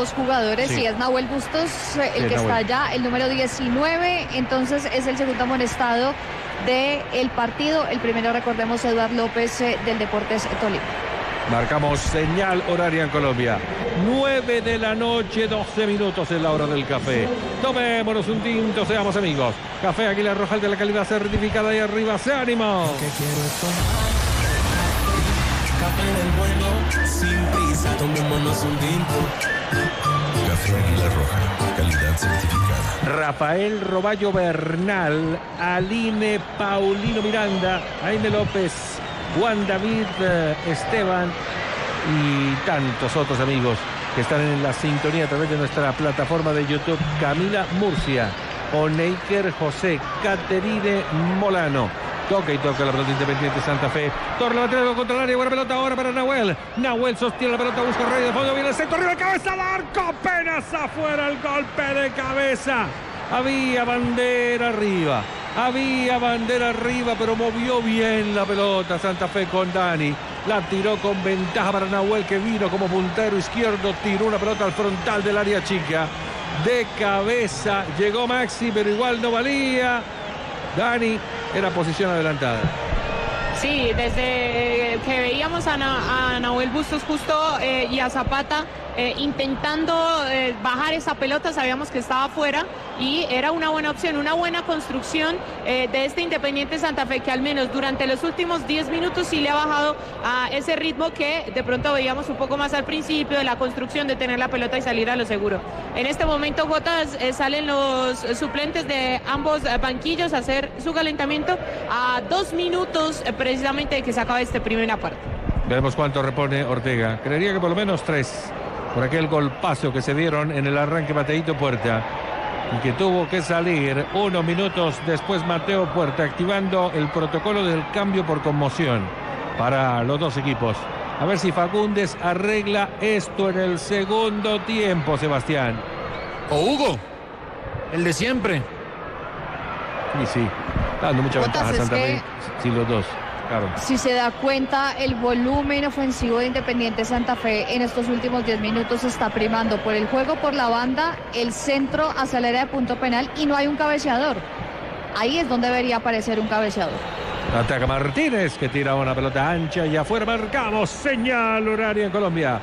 dos jugadores, Sí. y es Nahuel Bustos el que Nahuel. está allá, el número 19, entonces es el segundo amonestado del partido. El primero, recordemos, Eduardo López del Deportes Tolima. Marcamos señal horaria en Colombia. 9 de la noche, 12 minutos es la hora del café. Tomémonos un tinto, seamos amigos. Café Águila Roja, el de la calidad certificada, y arriba se ánimo. Lo que quiero es tomar café del bueno, sin prisa, tomémonos un tinto. Café Águila Roja, calidad certificada. Rafael Roballo Bernal, Aline Paulino Miranda, Jaime López, Juan David Esteban y tantos otros amigos que están en la sintonía a través de nuestra plataforma de YouTube. Camila Murcia, Oneiker José, Caterine Molano. Toca y toca la pelota Independiente Santa Fe. Torre lateral contra el área. Buena pelota ahora para Nahuel. Nahuel sostiene la pelota, busca Rey de fondo. Viene el centro, arriba, cabeza al arco. Apenas afuera el golpe de cabeza. Había bandera arriba. Había bandera arriba, pero movió bien la pelota Santa Fe con Dani. La tiró con ventaja para Nahuel, que vino como puntero izquierdo. Tiró una pelota al frontal del área chica. De cabeza llegó Maxi, pero igual no valía. Dani era posición adelantada. Sí, desde que veíamos a Nahuel Bustos justo y a Zapata intentando bajar esa pelota, sabíamos que estaba afuera y era una buena opción, una buena construcción de este Independiente Santa Fe, que al menos durante los últimos 10 minutos sí le ha bajado a ese ritmo que de pronto veíamos un poco más al principio de la construcción, de tener la pelota y salir a lo seguro. En este momento, Jota, salen los suplentes de ambos banquillos a hacer su calentamiento a 2 minutos precisamente de que se acabe esta primera parte. Veremos cuánto repone Ortega. Creería que por lo menos 3. Por aquel golpazo que se dieron en el arranque Mateito Puerta, y que tuvo que salir unos minutos después Mateo Puerta, activando el protocolo del cambio por conmoción para los dos equipos. A ver si Fagundes arregla esto en el segundo tiempo, Sebastián. O Hugo, el de siempre. Y sí, está dando mucha Botas, ventaja es Santa que Fe. Sí, los dos. Claro. Si se da cuenta, el volumen ofensivo de Independiente Santa Fe en estos últimos 10 minutos está primando por el juego por la banda, el centro hacia el área de punto penal, y no hay un cabeceador. Ahí es donde debería aparecer un cabeceador. Ataca Martínez, que tira una pelota ancha y afuera. Marcamos señal horaria en Colombia.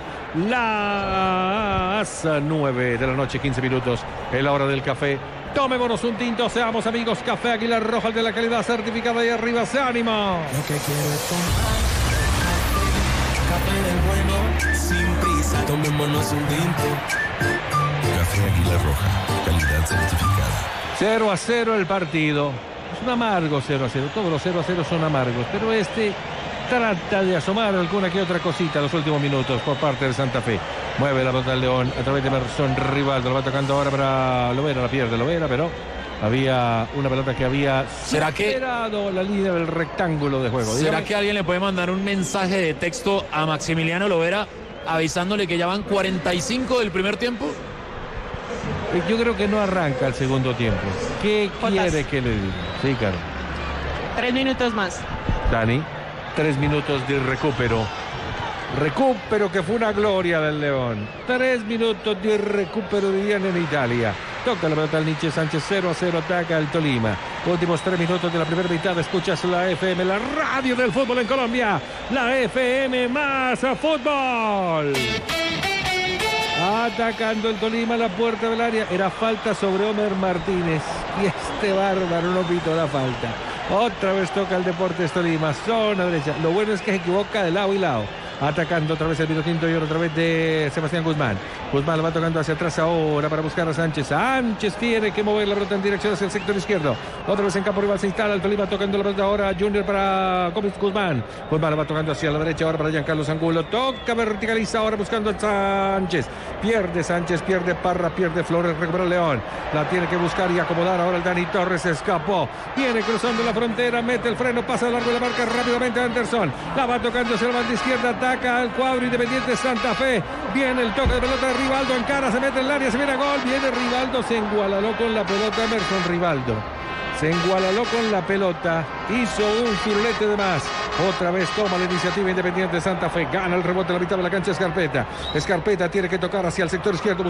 Las 9 de la noche, 15 minutos. Es la hora del café. Tomémonos un tinto, seamos amigos. Café Águila Roja, el de la calidad certificada, y arriba se ánimo. Lo que quiero es tomar café del bueno, sin prisa, tomémonos un tinto. Café Águila Roja, calidad certificada. 0-0 el partido. Es un amargo 0-0. Todos los 0-0 son amargos, pero este trata de asomar alguna que otra cosita en los últimos minutos por parte de Santa Fe. Mueve la pelota del León a través de Emerson Rivaldo. Lo va tocando ahora para Lovera. La pierde Lovera, pero había una pelota que había superado la línea del rectángulo de juego. ¿Será Dígame. que alguien le puede mandar un mensaje de texto a Maximiliano Lovera avisándole que ya van 45 del primer tiempo? Yo creo que no arranca el segundo tiempo. ¿Qué quiere que le diga? Sí, claro. 3 minutos más. Dani, 3 minutos de recupero. Recupero que fue una gloria del León. 3 minutos de recupero, dirían en Italia. Toca la pelota al Nietzsche Sánchez, 0-0, ataca al Tolima. Últimos 3 minutos de la primera mitad. Escuchas la FM, la radio del fútbol en Colombia. La FM más fútbol. Atacando el Tolima a la puerta del área. Era falta sobre Homer Martínez. Y este bárbaro no pitó la falta. Otra vez toca el Deportes Tolima. Zona derecha. Lo bueno es que se equivoca de lado y lado. Atacando otra vez el Vinotinto y otra vez de Sebastián Guzmán. Guzmán lo va tocando hacia atrás ahora para buscar a Sánchez. Sánchez tiene que mover la pelota en dirección hacia el sector izquierdo. Otra vez en campo rival se instala el Tolima tocando la pelota ahora. Junior para Gómez Guzmán. Guzmán lo va tocando hacia la derecha ahora para Giancarlo Angulo. Toca, verticaliza ahora buscando a Sánchez. Pierde Sánchez, pierde Parra, pierde Flores. Recupera León. La tiene que buscar y acomodar ahora el Dani Torres. Escapó. Viene cruzando la frontera. Mete el freno. Pasa largo de la marca rápidamente Anderson. La va tocando hacia la banda izquierda. Ataca al cuadro Independiente Santa Fe. Viene el toque de pelota de Rivaldo. Encara, se mete en el área, se viene a gol. Viene Rivaldo, se engualaló con la pelota Emerson Rivaldo. Se engualaló con la pelota. Hizo un firulete de más. Otra vez toma la iniciativa Independiente Santa Fe. Gana el rebote a la mitad de la cancha Scarpeta. Scarpeta tiene que tocar hacia el sector izquierdo.